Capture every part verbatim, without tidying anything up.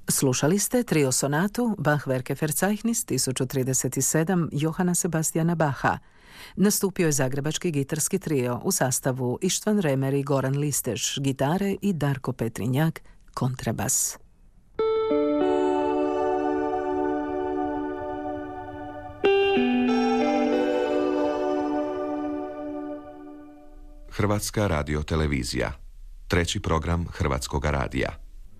Slušali ste trio sonatu Bach-Werke Verzeichnis tisuću trideset sedam Johana Sebastiana Bacha. Nastupio je zagrebački gitarski trio u sastavu Ištvan Remer i Goran Listeš, gitare i Darko Petrinjak, kontrabas. Hrvatska radiotelevizija. Treći program Hrvatskog radija.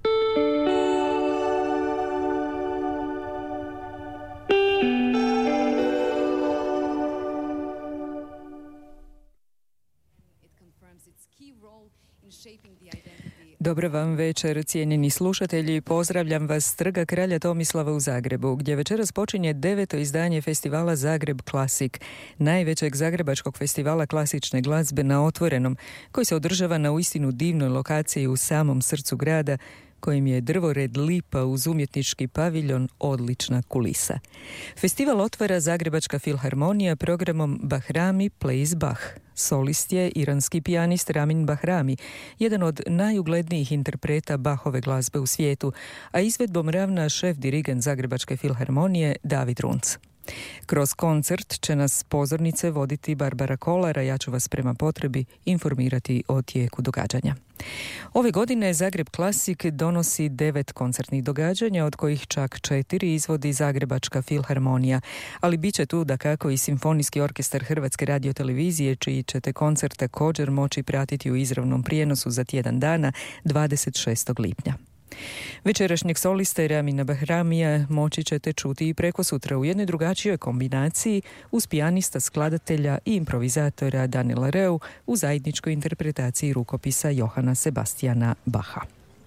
Dobro vam večer, cijenjeni slušatelji. Pozdravljam vas s Trga kralja Tomislava u Zagrebu, gdje večeras počinje deveto izdanje festivala Zagreb Classic, najvećeg zagrebačkog festivala klasične glazbe na otvorenom, koji se održava na uistinu divnoj lokaciji u samom srcu grada, kojim je drvored lipa uz umjetnički paviljon odlična kulisa. Festival otvara Zagrebačka filharmonija programom Bahrami Plays Bach. Solist je iranski pijanist Ramin Bahrami, jedan od najuglednijih interpreta Bachove glazbe u svijetu, a izvedbom ravna šef dirigent Zagrebačke filharmonije David Runc. Kroz koncert će nas s pozornice voditi Barbara Kolar, a ja ću vas prema potrebi informirati o tijeku događanja. Ove godine Zagreb Classic donosi devet koncertnih događanja, od kojih čak četiri izvodi Zagrebačka filharmonija, ali bit će tu dakako i Simfonijski orkestar Hrvatske radiotelevizije, čiji ćete koncert također moći pratiti u izravnom prijenosu za tjedan dana, dvadeset šestog lipnja. Večerašnjeg solista Ramina Bahramija moći ćete čuti i preko sutra u jednoj drugačijoj kombinaciji uz pijanista, skladatelja i improvizatora Daniela Reu u zajedničkoj interpretaciji rukopisa Johana Sebastiana Bacha.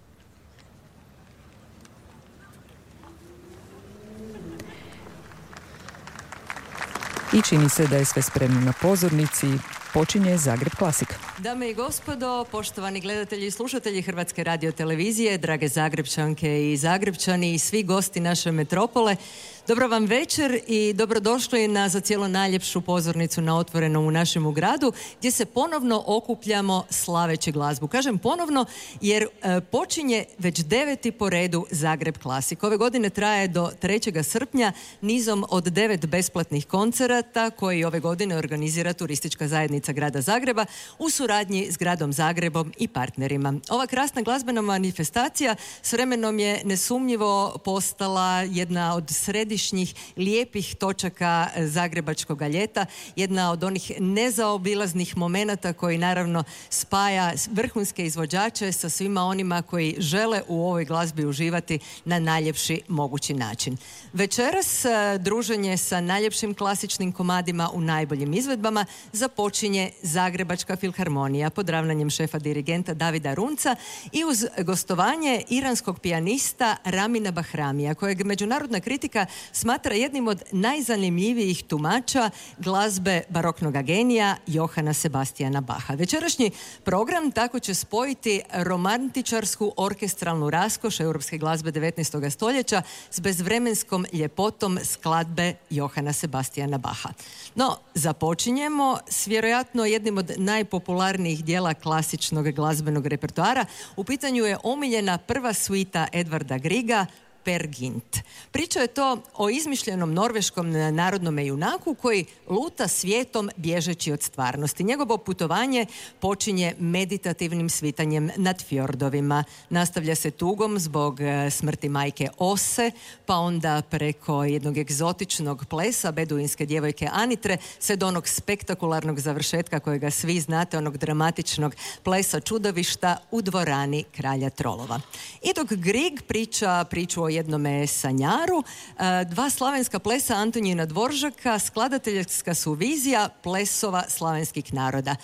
I čini se da je sve spremno na pozornici. Počinje Zagreb Classic. Dame i gospodo, poštovani gledatelji i slušatelji Hrvatske radiotelevizije, drage Zagrebčanke i Zagrebčani i svi gosti naše metropole, dobro vam večer i dobrodošli na za cijelo najljepšu pozornicu na otvorenom u našem gradu, gdje se ponovno okupljamo slaveći glazbu. Kažem ponovno jer e, počinje već deveti po redu Zagreb Classic. Ove godine traje do trećeg srpnja nizom od devet besplatnih koncerata koji ove godine organizira turistička zajednica grada Zagreba u suradnji s gradom Zagrebom i partnerima. Ova krasna glazbena manifestacija s vremenom je nesumnjivo postala jedna od središnjih lijepih točaka zagrebačkog ljeta, jedna od onih nezaobilaznih momenata koji naravno spaja vrhunske izvođače sa svima onima koji žele u ovoj glazbi uživati na najljepši mogući način. Večeras druženje sa najljepšim klasičnim komadima u najboljim izvedbama započinje Zagrebačka filharmonija pod ravnanjem šefa dirigenta Davida Runca i uz gostovanje iranskog pijanista Ramina Bahramija, kojeg međunarodna kritika smatra jednim od najzanimljivijih tumača glazbe baroknog genija Johana Sebastiana Bacha. Večerašnji program tako će spojiti romantičarsku orkestralnu raskoš europske glazbe devetnaestog stoljeća s bezvremenskom ljepotom skladbe Johana Sebastiana Bacha. No, započinjemo s vjerojatno jednim od najpopularnijih dijela klasičnog glazbenog repertoara. U pitanju je omiljena prva suita Edvarda Griega, Per Gynt. Priča je to o izmišljenom norveškom narodnom junaku koji luta svijetom bježeći od stvarnosti. Njegovo putovanje počinje meditativnim svitanjem nad fjordovima. Nastavlja se tugom zbog smrti majke Ose, pa onda preko jednog egzotičnog plesa beduinske djevojke Anitre sve do onog spektakularnog završetka kojega svi znate, onog dramatičnog plesa čudovišta u dvorani kralja trolova. I dok Grieg priča priču o jednome sanjaru, dva slavenska plesa Antonijina Dvoržaka skladateljska su vizija plesova slavenskih naroda.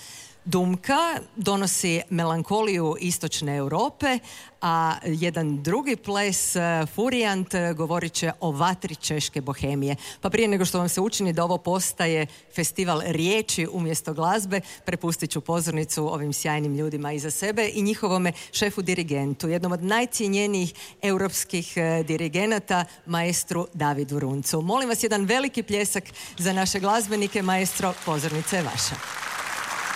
Dumka donosi melankoliju istočne Europe, a jedan drugi ples, Furijant, govorit će o vatri češke bohemije. Pa prije nego što vam se učini da ovo postaje festival riječi umjesto glazbe, prepustit ću pozornicu ovim sjajnim ljudima iza sebe i njihovome šefu dirigentu, jednom od najcijenjenijih europskih dirigenata, maestru Davidu Runcu. Molim vas jedan veliki pljesak za naše glazbenike, maestro, pozornica je vaša.